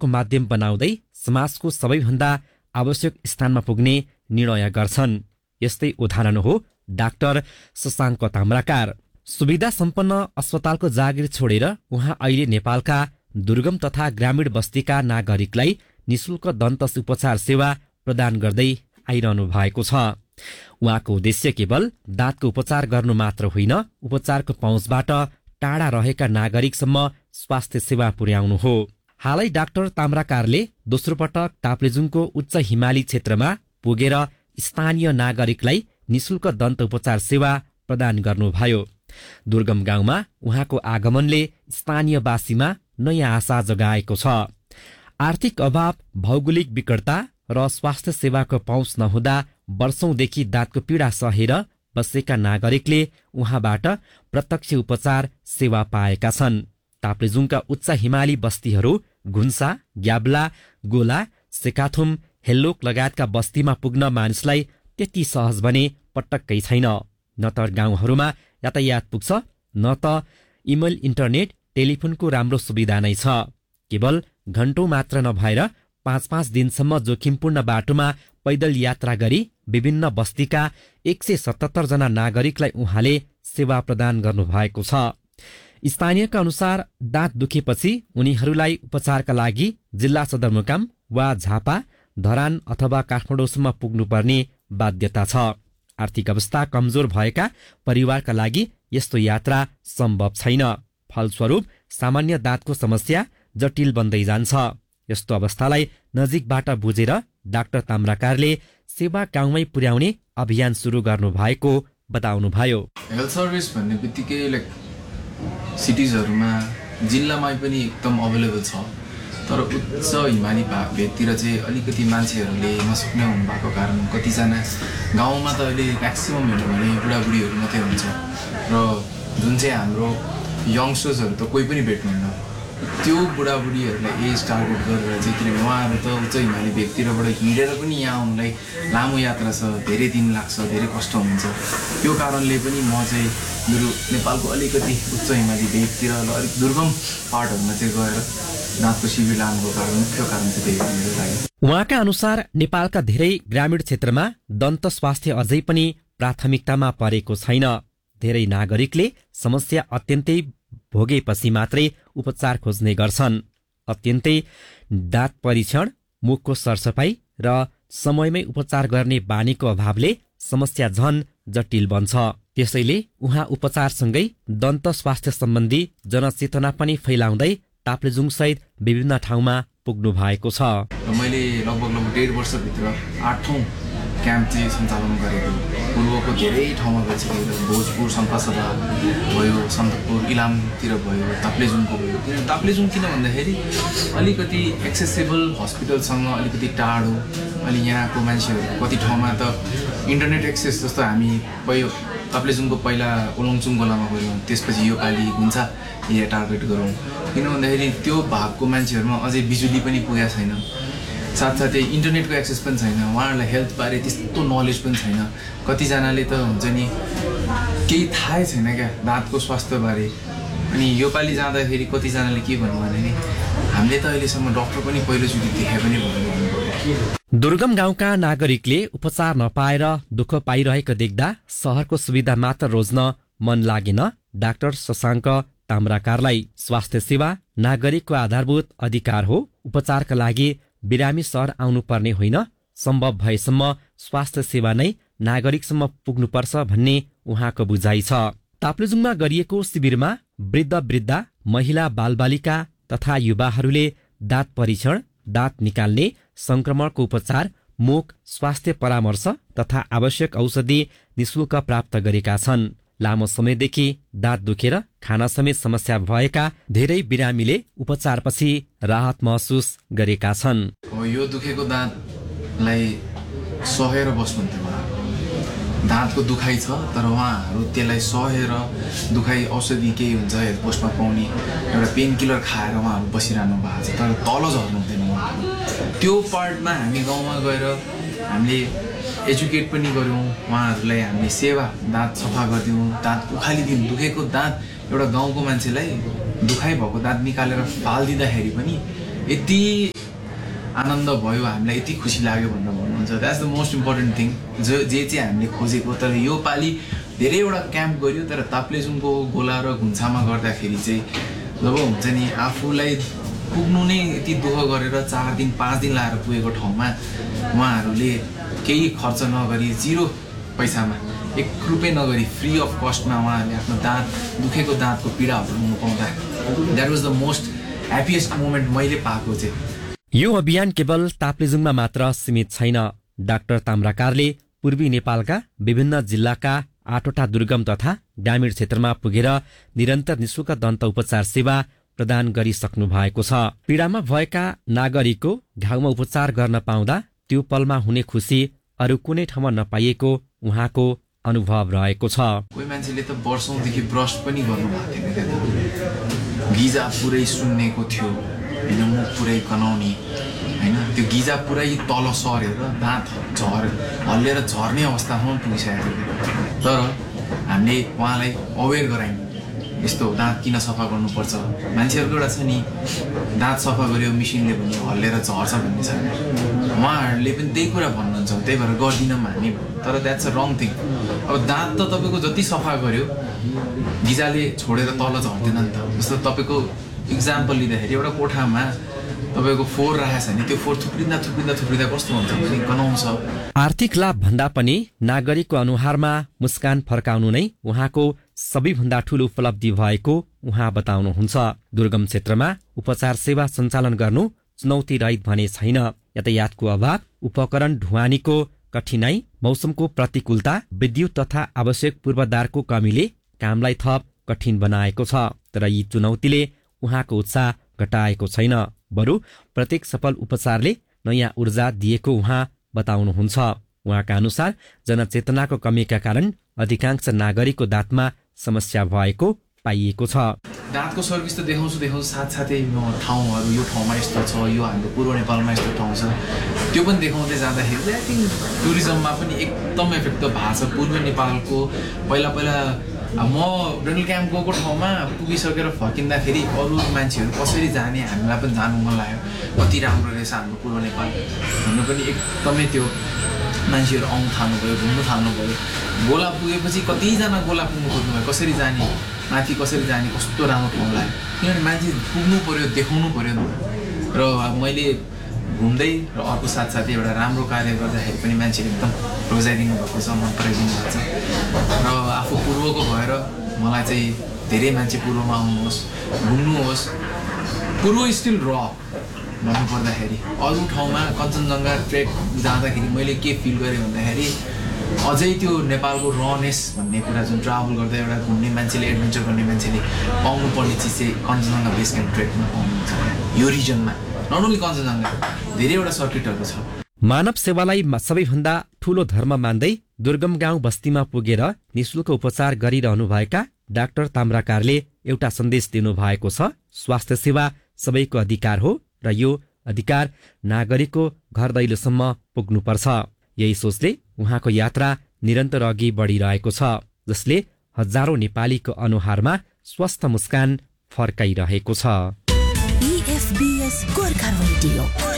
उपचारको माध्यम बनाउँदै समाजको सबैभन्दा आवश्यक स्थानमा पुग्ने निर्णय गर्छन्। यस्तै उदाहरण हो डाक्टर शशाङ्क ताम्राकार। सुविधा सम्पन्न अस्पतालको जागिर छोडेर उहाँ अहिले नेपालका दुर्गम तथा ग्रामीण बस्तीका नागरिकलाई निशुल्क दन्त उपचार सेवा प्रदान गर्दै आइरहनु भएको छ। उहाँको उद्देश्य केवल दाँतको उपचार गर्नु मात्र होइन, उपचारको पहुँचबाट टाढा रहेका नागरिकसम्म स्वास्थ्य सेवा पुर्याउनु हो। हालै डाक्टर ताम्राकारले दोस्रो पटक ताप्लेजुङको उच्च हिमाली क्षेत्रमा पुगेर स्थानीय नागरिकलाई निशुल्क दन्त उपचार सेवा प्रदान गर्नुभयो। दुर्गम गाउँमा उहाँको आगमनले स्थानीयवासीमा नयाँ आशा जगाएको छ। आर्थिक अभाव, भौगोलिक विकटता र स्वास्थ्य सेवाको पहुँच नहुँदा वर्षौंदेखि दाँतको पीडा सहेर बसेका नागरिकले उहाँबाट प्रत्यक्ष उपचार सेवा पाएका छन्। ताप्लेजुङका उच्च हिमाली बस्तीहरू घुन्सा, ग्याब्ला, गोला, सेकाथुम, हेल्लोक लगायतका बस्तीमा पुग्न मानिसलाई त्यति सहज भने पटक्कै छैन। न त गाउँहरूमा यातायात पुग्छ, न त इमेल, इन्टरनेट, टेलिफोनको राम्रो सुविधा नै छ। केवल घण्टौं मात्र नभएर 5-5 दिनसम्म जोखिमपूर्ण बाटोमा पैदल यात्रा गरी विभिन्न बस्तीका 177 जना नागरिकलाई उहाँले सेवा प्रदान गर्नुभएको छ। स्थानीयका अनुसार दाँत दुखेपछि उनीहरूलाई उपचारका लागि जिल्ला सदरमुकाम वा झापा, धरान अथवा काठमाडौँसम्म पुग्नुपर्ने बाध्यता छ। आर्थिक अवस्था कमजोर भएका परिवारका लागि यस्तो यात्रा सम्भव छैन। फलस्वरूप सामान्य दाँतको समस्या जटिल बन्दै जान्छ। यस्तो अवस्थालाई नजिकबाट बुझेर डाक्टर ताम्राकारले सेवा गाउँमै पुर्याउने अभियान सुरु गर्नु भएको बताउनुभयो। हेल्थ सर्भिस भन्ने बित्तिकै सिटिजहरूमा, जिल्लामा पनि एकदम अवेलेबल छ, तर उच्च हिमाली भेगतिर चाहिँ अलिकति मान्छेहरूले नसक्ने हुनुभएको कारण कतिजना गाउँमा त अहिले म्याक्सिमम हेर्नु भने बुढाबुढीहरू मात्रै हुन्छ र जुन चाहिँ हाम्रो यङ्स्टर्सहरू त कोही पनि भेट्नुहुन्न। त्यो बुढाबुढीहरूलाई एज टार्गेट गरेर चाहिँ, किनभने उहाँहरू त उच्च हिमाली भेगतिरबाट हिँडेर पनि यहाँ आउनलाई लामो यात्रा छ, धेरै दिन लाग्छ, धेरै कष्ट हुन्छ। त्यो कारणले पनि म चाहिँ मेरो नेपालको अलिकति उच्च हिमाली भेगतिर अलिक दुर्गम पार्टहरूमा चाहिँ गएर दाँतको शिविर लानुको कारण, मुख्य कारण चाहिँ त्यही हो मेरो लागि। उहाँका अनुसार नेपालका धेरै ग्रामीण क्षेत्रमा दन्त स्वास्थ्य अझै पनि प्राथमिकतामा परेको छैन। धेरै नागरिकले समस्या अत्यन्तै भोगेपछि मात्रै उपचार खोज्ने गर्छन्। अत्यन्तै दाँत परीक्षण, मुखको सरसफाई र समयमै उपचार गर्ने बानीको अभावले समस्या झन जटिल बन्छ। त्यसैले उहाँ उपचारसँगै दन्त स्वास्थ्य सम्बन्धी जनचेतना पनि फैलाउँदै ताप्लेजुङ सहित विभिन्न ठाउँमा पुग्नु भएको छ। मैले लगभग 1.5 वर्षभित्र 8औं क्याम्प चाहिँ सञ्चालन गरेको। पूर्वको धेरै ठाउँमा गइसकेको, भोजपुर सम्पासभा भयो, सन्दकपुर, इलामतिर भयो, ताप्लेजुङको भयो। ताप्लेजुङ किन भन्दाखेरि अलिकति एक्सेसेबल हस्पिटलसँग अलिकति टाढो, अनि यहाँको मान्छेहरू कति ठाउँमा त इन्टरनेट एक्सेस जस्तो हामी भयो ताप्लेजुङको पहिला ओलङचुङ गोलामा गयौँ, त्यसपछि यो पालि हुन्छ यहाँ टार्गेट गरौँ। किन भन्दाखेरि त्यो भागको मान्छेहरूमा अझै बिजुली पनि पुगेको छैन, साथसाथै इन्टरनेटको एक्सेस पनि छैन, उहाँहरूलाई हेल्थबारे त्यस्तो नलेज पनि छैन। कतिजनाले त हुन्छ नि केही थाहै छैन क्या दाँतको स्वास्थ्यबारे। अनि यो पालि जाँदाखेरि कतिजनाले के भन्नु भने नि हामीले त अहिलेसम्म डक्टर पनि पहिलोचोटि देखे पनि भन्नु। दुर्गम गाउँका नागरिकले उपचार नपाएर दुःख पाइरहेको देख्दा शहरको सुविधा मात्र रोज्न मन लागेन डाक्टर शशाङ्क ताम्राकारलाई। स्वास्थ्य सेवा नागरिकको आधारभूत अधिकार हो। उपचारका लागि बिरामी सहर आउनुपर्ने होइन, सम्भव भएसम्म स्वास्थ्य सेवा नै नागरिकसम्म पुग्नुपर्छ भन्ने उहाँको बुझाइ छ। ताप्लेजुङमा गरिएको शिविरमा वृद्ध, महिला, बालबालिका तथा युवाहरूले दाँत परीक्षण, दाँत निकाल्ने, संक्रमणको उपचार, मुख स्वास्थ्य परामर्श तथा आवश्यक औषधि निशुल्क प्राप्त गरेका छन्। लामो समयदेखि दाँत दुखेर खाना समेत समस्या भएका धेरै बिरामीले उपचारपछि राहत महसुस गरेका छन्। यो दुखेको दाँतलाई सहेर बस्नुहुन्थ्यो उहाँहरू। दाँतको दुखाइ छ तर उहाँहरू त्यसलाई सहेर दुखाइ औषधि केही हुन्छ हेल्थ पोस्टमा पाउने एउटा पेन किलर खाएर उहाँहरू बसिरहनु भएको छ, तर तल झर्नुहुँदैन उहाँहरू। त्यो पार्टमा हामी गाउँमा गएर हामीले एजुकेट पनि गऱ्यौँ, उहाँहरूलाई हामीले सेवा, दाँत सफा गरिदिउँ, दाँत उखालिदिउँ। दुखेको दाँत एउटा गाउँको मान्छेलाई दुखाइ भएको दाँत निकालेर फालिदिँदाखेरि पनि यति आनन्द भयो, हामीलाई यति खुसी लाग्यो भनेर भन्नुहुन्छ। That's the most important thing जे चाहिँ हामीले खोजेको। तर यो पालि धेरैवटा क्याम्प गऱ्यो, तर ताप्लेजुङको गोला र घुन्छामा गर्दाखेरि चाहिँ जब हुन्छ नि आफूलाई पुग्नु नै यति दुःख गरेर 4 दिन 5 दिन लाएर पुगेको ठाउँमा उहाँहरूले केही खर्च नगरी 0 पैसामा 1 रुपियाँ नगरी फ्री अफ कस्टमा उहाँहरूले आफ्नो दुखेको दाँतको पीडाहरू हुनु पाउँदा that was the most happiest moment मैले पाएको चाहिँ। यो अभियान केवल ताप्लेजुङमा मात्र सीमित छैन। डाक्टर ताम्राकारले पूर्वी नेपालका विभिन्न जिल्लाका 8वटा दुर्गम तथा ग्रामीण क्षेत्रमा पुगेर निरन्तर निशुल्क दन्त उपचार सेवा प्रदान गरिसक्नु भएको छ। पीडामा भएका नागरिकको घाउमा उपचार गर्न पाउँदा त्यो पलमा हुने खुसी अरू कुनै ठाउँमा नपाइएको उहाँको अनुभव रहेको छ। कोही मान्छेले त वर्षौंदेखि ब्रस पनि गर्नु भएको थिएन, गिजा पुरै सुन्नेको थियो हैन, मुख पुरै कनाउने हैन, त्यो गिजा पुरै तल सरेर दाँत हल्लेर झर्ने अवस्थामा पुगिसकेको थियो। तर हामीले उहाँलाई अवेर गरायौँ यस्तो दाँत किन सफा गर्नुपर्छ। मान्छेहरूको एउटा छ नि दाँत सफा गर्यो मिसिनले भने हल्लेर झर्छ भन्ने छ, उहाँहरूले पनि त्यही कुरा भन्नुहुन्छ, त्यही भएर गर्दिनौँ हामी। तर द्याट्स अ रङ थिङ। अब दाँत त तपाईँको जति सफा गर्यो गिजाले छोडेर तल झर्दैन नि त। जस्तो तपाईँको इक्जाम्पल लिँदाखेरि एउटा कोठामा तपाईँको 4 राखेको छ भने त्यो 4 थुप्रिँदा कस्तो हुन्छ भने गनाउँछ। आर्थिक लाभ भन्दा पनि नागरिकको अनुहारमा मुस्कान फर्काउनु नै उहाँको सबैभन्दा ठूलो उपलब्धि भएको उहाँ बताउनुहुन्छ। दुर्गम क्षेत्रमा उपचार सेवा सञ्चालन गर्नु चुनौती रहित भने छैन। यातायातको अभाव, उपकरण ढुवानीको कठिनाई, मौसमको प्रतिकूलता, विद्युत तथा आवश्यक पूर्वाधारको कमीले कामलाई थप कठिन बनाएको छ। तर यी चुनौतीले उहाँको उत्साह घटाएको छैन, बरु प्रत्येक सफल उपचारले नयाँ ऊर्जा दिएको उहाँ बताउनुहुन्छ। उहाँका अनुसार जनचेतनाको कमीका कारण अधिकांश नागरिकको दाँतमा समस्या भएको पाइएको छ। दाँतको सर्भिस त देखाउँछु साथसाथै ठाउँहरू, यो ठाउँमा यस्तो छ, यो हाम्रो पूर्व नेपालमा यस्तो ठाउँ छ, त्यो पनि देखाउँदै जाँदाखेरि आई थिङ्क टुरिज्ममा पनि एकदम इफेक्ट भएको छ। पूर्व नेपालको पहिला म डेन्टल क्याम्प गएको ठाउँमा पुगिसकेर फर्किँदाखेरि अरू मान्छेहरू कसरी जाने, हामीलाई पनि जानु मन लाग्यो, कति राम्रो रहेछ हाम्रो पूर्व नेपाल भन्नु पनि एकदमै त्यो मान्छेहरू आउनु थाल्नुभयो, घुम्नु थाल्नुभयो। गोला पुगेपछि कतिजना गोला पुग्नु खोज्नुभयो, कसरी जाने, माथि कसरी जाने, कस्तो राम्रो ठाउँ लाग्यो। किनभने मान्छे पुग्नु पऱ्यो, देखाउनु पऱ्यो नि। र मैले घुम्दै र अर्को साथसाथै एउटा राम्रो कार्य गर्दाखेरि पनि मान्छेले एकदम रोजाइदिनु भएको छ, मन पराइदिनु भएको छ। र आफू पूर्वको भएर मलाई चाहिँ धेरै मान्छे पूर्वमा आउनुहोस्, घुम्नुहोस्। पूर्व स्टिल र भन्नुपर्दाखेरि अरू ठाउँमा कञ्चनजङ्घा ट्रेक जाँदाखेरि मैले के फिल गरेँ भन्दाखेरि अझै त्यो नेपालको रनेस भन्ने कुरा जुन ट्राभल गर्दा एउटा घुम्ने मान्छेले, एडभेन्चर गर्ने मान्छेले पाउनुपर्ने चिज चाहिँ कञ्चनजङ्घा बेस क्याम्प ट्रेकमा पाउनुहुन्छ। यो रिजनमा नट ओन्ली कञ्चनजङ्घा, धेरैवटा सर्किटहरू छ। मानव सेवालाई सबैभन्दा ठूलो धर्म मान्दै दुर्गम गाउँ बस्तीमा पुगेर निशुल्क उपचार गरिरहनुभएका डाक्टर ताम्राकारले एउटा सन्देश दिनुभएको छ। स्वास्थ्य सेवा सबैको अधिकार हो र यो अधिकार नागरिकको घर दैलोसम्म पुग्नुपर्छ। यही सोचले उहाँको यात्रा निरन्तर अघि बढिरहेको छ, जसले हजारौं नेपालीको अनुहारमा स्वस्थ मुस्कान फर्काइरहेको छ।